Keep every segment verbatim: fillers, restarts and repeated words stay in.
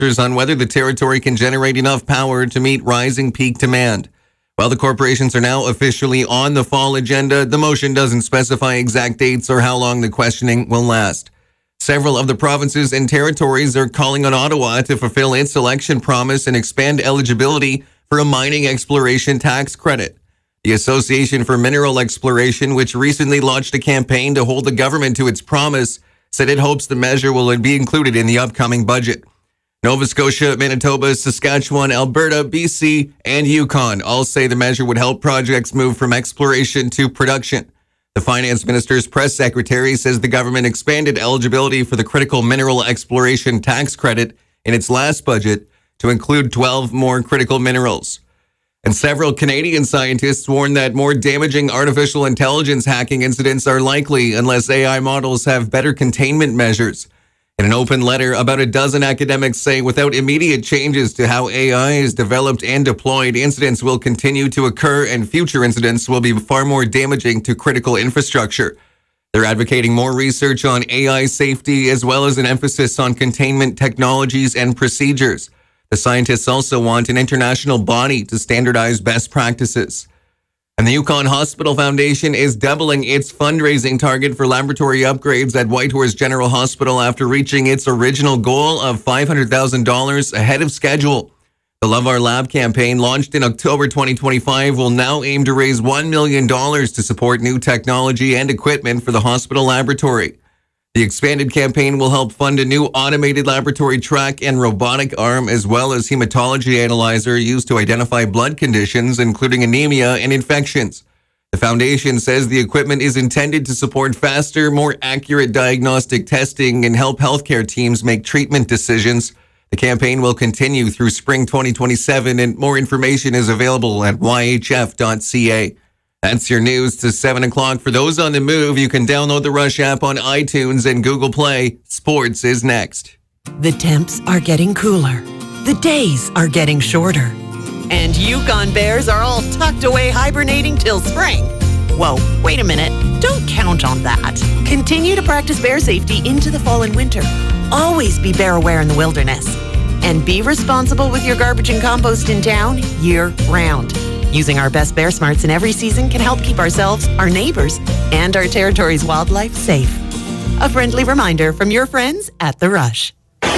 on whether the territory can generate enough power to meet rising peak demand. While the corporations are now officially on the fall agenda, the motion doesn't specify exact dates or how long the questioning will last. Several of the provinces and territories are calling on Ottawa to fulfill its election promise and expand eligibility for a mining exploration tax credit. The Association for Mineral Exploration, which recently launched a campaign to hold the government to its promise, said it hopes the measure will be included in the upcoming budget. Nova Scotia, Manitoba, Saskatchewan, Alberta, B C, and Yukon all say the measure would help projects move from exploration to production. The finance minister's press secretary says the government expanded eligibility for the critical mineral exploration tax credit in its last budget to include twelve more critical minerals. And several Canadian scientists warn that more damaging artificial intelligence hacking incidents are likely unless A I models have better containment measures. In an open letter, about a dozen academics say without immediate changes to how A I is developed and deployed, incidents will continue to occur and future incidents will be far more damaging to critical infrastructure. They're advocating more research on A I safety as well as an emphasis on containment technologies and procedures. The scientists also want an international body to standardize best practices. And the Yukon Hospital Foundation is doubling its fundraising target for laboratory upgrades at Whitehorse General Hospital after reaching its original goal of five hundred thousand dollars ahead of schedule. The Love Our Lab campaign, launched in October twenty twenty-five, will now aim to raise one million dollars to support new technology and equipment for the hospital laboratory. The expanded campaign will help fund a new automated laboratory track and robotic arm, as well as hematology analyzer used to identify blood conditions, including anemia and infections. The foundation says the equipment is intended to support faster, more accurate diagnostic testing and help healthcare teams make treatment decisions. The campaign will continue through spring twenty twenty-seven, and more information is available at y h f dot c a. That's your news to seven o'clock. For those on the move, you can download the Rush app on iTunes and Google Play. Sports is next. The temps are getting cooler. The days are getting shorter. And Yukon Bears are all tucked away hibernating till spring. Whoa, wait a minute. Don't count on that. Continue to practice bear safety into the fall and winter. Always be bear aware in the wilderness. And be responsible with your garbage and compost in town year-round. Using our best Bear Smarts in every season can help keep ourselves, our neighbors, and our territory's wildlife safe. A friendly reminder from your friends at The Rush.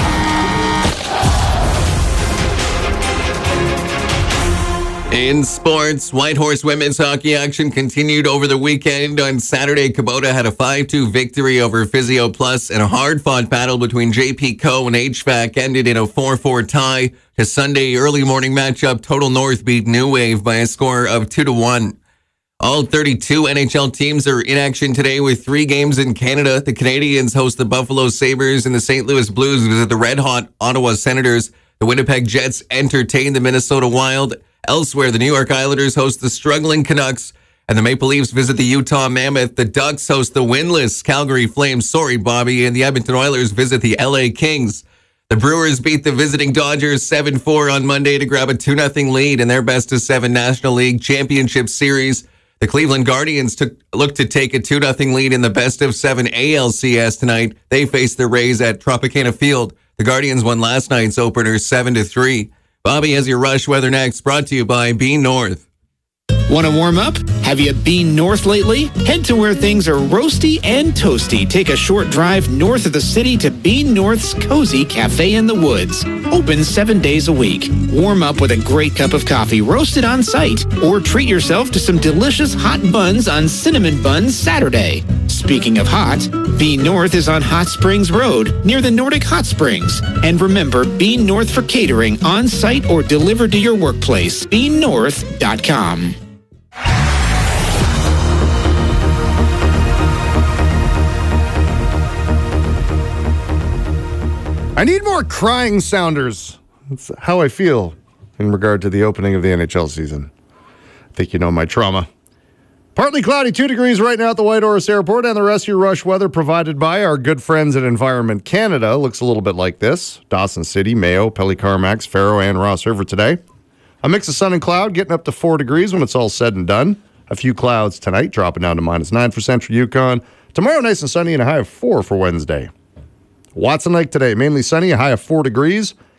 In sports, Whitehorse women's hockey action continued over the weekend. On Saturday, Kubota had a five two victory over Physio Plus, and a hard-fought battle between J P Co and H V A C ended in a four four tie. To Sunday early morning matchup, Total North beat New Wave by a score of two to one. All thirty-two N H L teams are in action today with three games in Canada. The Canadiens host the Buffalo Sabres, and the Saint Louis Blues visit the red-hot Ottawa Senators. The Winnipeg Jets entertain the Minnesota Wild. Elsewhere, the New York Islanders host the struggling Canucks, and the Maple Leafs visit the Utah Mammoth. The Ducks host the winless Calgary Flames, sorry, Bobby, and the Edmonton Oilers visit the L A Kings. The Brewers beat the visiting Dodgers seven four on Monday to grab a two nothing lead in their best-of-seven National League Championship Series. The Cleveland Guardians took look to take a two nothing lead in the best-of-seven A L C S tonight. They face the Rays at Tropicana Field. The Guardians won last night's opener seven to three. Bobby has your Rush weather next, brought to you by Bean North. Want to warm up? Have you been north lately? Head to where things are roasty and toasty. Take a short drive north of the city to Bean North's Cozy Cafe in the Woods. Open seven days a week. Warm up with a great cup of coffee roasted on site. Or treat yourself to some delicious hot buns on Cinnamon Buns Saturday. Speaking of hot, Bean North is on Hot Springs Road near the Nordic Hot Springs. And remember, Bean North for catering on site or delivered to your workplace. bean north dot com. I need more crying sounders. That's how I feel in regard to the opening of the N H L season. I think you know my trauma. Partly cloudy, two degrees right now at the Whitehorse Airport, and the rest of your Rush weather provided by our good friends at Environment Canada. Looks a little bit like this. Dawson City, Mayo, Pelly-Carmax, Faro, and Ross River today. A mix of sun and cloud, getting up to four degrees when it's all said and done. A few clouds tonight, dropping down to minus nine for Central Yukon. Tomorrow, nice and sunny, and a high of four for Wednesday. Watson Lake today, mainly sunny, a high of four degrees.